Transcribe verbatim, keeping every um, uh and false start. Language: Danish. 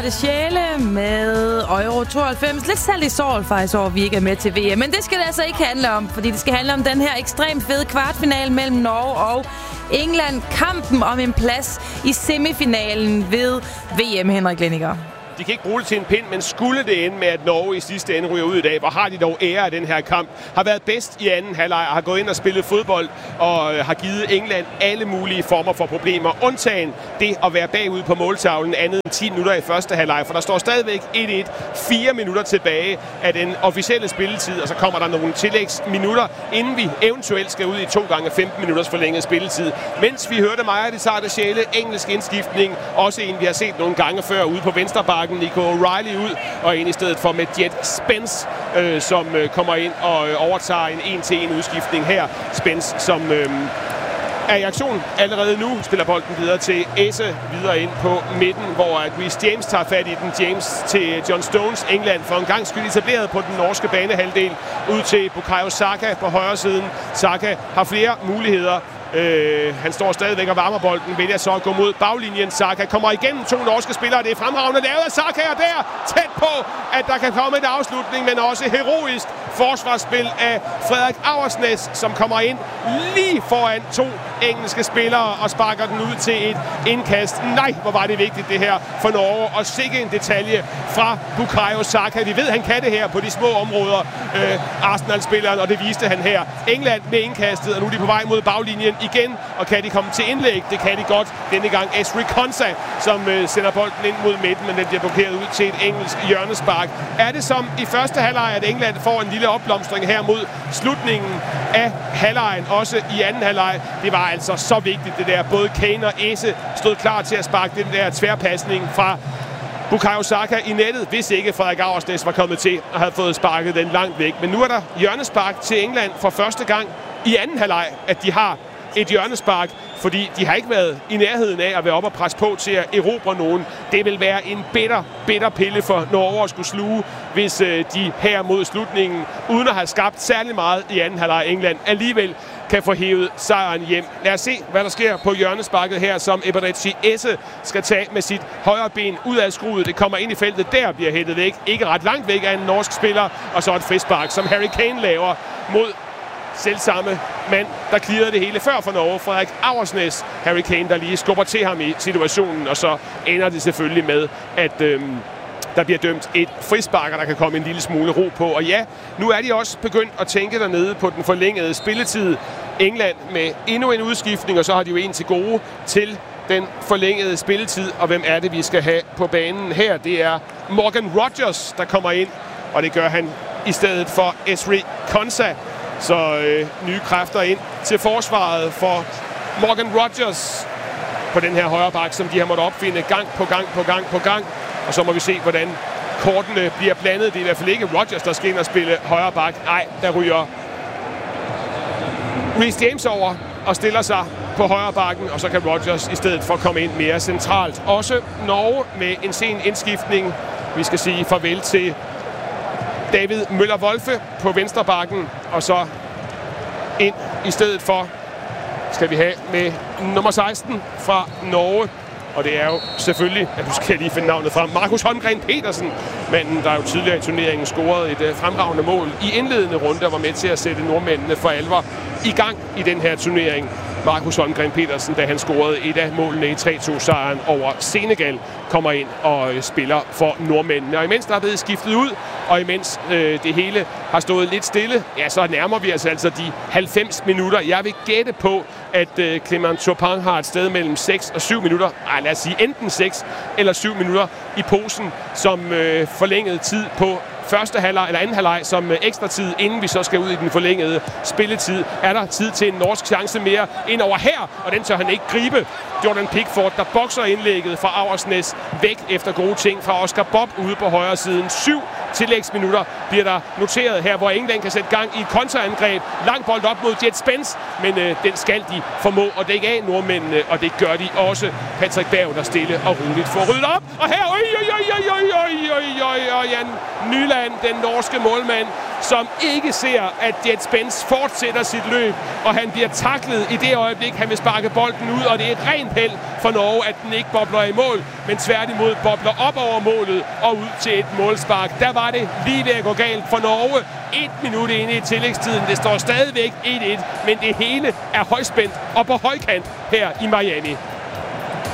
Det sjæle med Euro tooghalvfems. Lidt salt i såret faktisk over, vi ikke er med til V M. Men det skal det altså ikke handle om, fordi det skal handle om den her ekstremt fede kvartfinale mellem Norge og England. Kampen om en plads i semifinalen ved V M, Henrik Lenniger. De kan ikke bruge det til en pind, men skulle det ende med, at Norge i sidste ende ryger ud i dag, hvor har de dog ære af den her kamp, har været bedst i anden halvleg, har gået ind og spillet fodbold og øh, har givet England alle mulige former for problemer. Undtagen det at være bagud på måltavlen andet end ti minutter i første halvleg, for der står stadigvæk et et, fire minutter tilbage af den officielle spilletid, og så kommer der nogle tillægsminutter, inden vi eventuelt skal ud i to gange femten minutters forlænget spilletid. Mens vi hørte Maja det sarte sjæle, engelsk indskiftning, også en vi har set nogle gange før ude på venstrebakken, Nico O'Reilly ud, og ind i stedet for med Jet Spence, øh, som øh, kommer ind og øh, overtager en en-til-en udskiftning her. Spence, som øh, er i aktion allerede nu, spiller bolden videre til Esse, videre ind på midten, hvor at Reece James tager fat i den. James til John Stones, England for en gang skyld etableret på den norske banehalvdel, ud til Bukayo Saka på højre siden. Saka har flere muligheder. Øh, han står stadigvæk og varmer bolden, vælger så at gå mod baglinjen. Saka kommer igennem to norske spillere. Det er fremragende lavet af Saka, og der tæt på, at der kan komme en afslutning, men også heroisk forsvarsspil af Frederik Auersnæs, som kommer ind lige foran to engelske spillere og sparker den ud til et indkast. Nej, hvor var det vigtigt det her for Norge, og sikke en detalje fra Bukayo Saka. Vi ved, han kan det her på de små områder, øh, Arsenal-spilleren, og det viste han her. England med indkastet, og nu er de på vej mod baglinjen igen, og kan de komme til indlæg? Det kan de godt. Denne gang Ezri Konsa, som øh, sender bolden ind mod midten, men den bliver blokeret ud til et engelsk hjørnespark. Er det som i første halvleg, at England får en lille opblomstring her mod slutningen af halvlejen, også i anden halvleg? Det var altså så vigtigt det der. Både Kane og Esse stod klar til at sparke den der tværpasning fra Bukayo Saka i nettet, hvis ikke Frederik Auersnæs var kommet til og havde fået sparket den langt væk. Men nu er der hjørnespark til England for første gang i anden halvleg, at de har et hjørnespark, fordi de har ikke været i nærheden af at være oppe og presse på til at erobre nogen. Det vil være en bitter, bitter pille for Norge at skulle sluge, hvis øh, de her mod slutningen, uden at have skabt særlig meget i anden halvleg England, alligevel kan få hævet sejren hjem. Lad os se, hvad der sker på hjørnesparket her, som Eberechi Esse skal tage med sit højre ben ud af skruet. Det kommer ind i feltet, der bliver hættet væk. Ikke ret langt væk af en norsk spiller, og så et frispark, som Harry Kane laver mod selvsamme mand, der klirrede det hele før for Norge, Frederik Auersnæs. Harry Kane, der lige skubber til ham i situationen, og så ender det selvfølgelig med, at øhm, der bliver dømt et frispark, og der kan komme en lille smule ro på. Og ja, nu er de også begyndt at tænke dernede på den forlængede spilletid. England med endnu en udskiftning, og så har de jo en til gode til den forlængede spilletid. Og hvem er det, vi skal have på banen her? Det er Morgan Rogers, der kommer ind, og det gør han i stedet for Ezri Konsa. Så øh, nye kræfter ind til forsvaret for Morgan Rogers på den her højre bak, som de har måttet opfinde gang på gang på gang på gang. Og så må vi se, hvordan kortene bliver blandet. Det er i hvert fald ikke Rogers, der skal ind og spille højre bak. Nej, der ryger Reece James over og stiller sig på højre bakken, og så kan Rogers i stedet for komme ind mere centralt. Også Norge med en sen indskiftning. Vi skal sige farvel til David Møller-Wolfe på venstrebakken, og så ind i stedet for skal vi have med nummer seksten fra Norge. Og det er jo selvfølgelig, at du skal lige finde navnet frem, Markus Holmgren Petersen, manden, der jo tidligere i turneringen scorede et uh, fremragende mål i indledende runde og var med til at sætte nordmændene for alvor i gang i den her turnering. Markus Holmgren Petersen, da han scorede et af målene i tre to sejren over Senegal, kommer ind og øh, spiller for nordmændene. Og imens der er blevet skiftet ud, og imens øh, det hele har stået lidt stille, ja, så nærmer vi os altså de halvfems minutter. Jeg vil gætte på, at øh, Clément Chopin har et sted mellem seks og syv minutter, ej, lad os sige enten seks eller syv minutter i posen, som øh, forlænget tid på første halvleg eller anden halvleg som ekstra tid, inden vi så skal ud i den forlængede spilletid. Er der tid til en norsk chance mere ind over her, og den tør han ikke gribe. Jordan Pickford, der bokser indlægget fra Auersnæs væk efter gode ting fra Oscar Bob ude på højre siden. Syv tillægsminutter bliver der noteret her, hvor England kan sætte gang i et kontraangreb. Lang bold op mod Jet Spence, men øh, den skal de formå at dække af nordmændene, og det gør de også. Patrick Berg, der stille og roligt får ryddet op. Og her, oj, oj, oj, oj, oj, oj, oj, oj, Jan Nyland, den norske målmand, som ikke ser, at Jet Spence fortsætter sit løb, og han bliver taklet i det øjeblik, han vil sparke bolden ud, og det er et rent held for Norge, at den ikke bobler i mål, men tværtimod bobler op over målet og ud til et målspark. Der var det lige ved at gå galt for Norge. Et minut inde i tillægstiden. Det står stadigvæk et et, men det hele er højspændt og på højkant her i Miami.